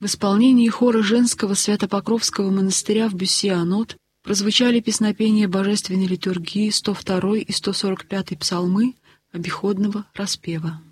В исполнении хора женского Свято-Покровского монастыря в Бюссy-Анот прозвучали песнопения Божественной литургии 102 и 145 псалмы обиходного распева.